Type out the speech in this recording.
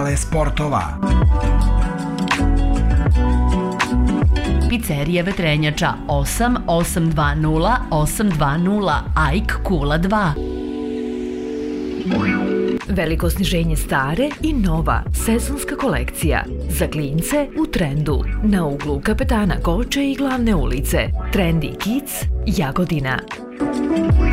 sale sportova. Pizzerija Vetrenjača 8 820 820 AIK Kula 2. Veliko sniženje stare i nova sezonska kolekcija za klince u Trendu na uglu Kapetana Koče i Glavne ulice. Trendy Kids, Jagodina.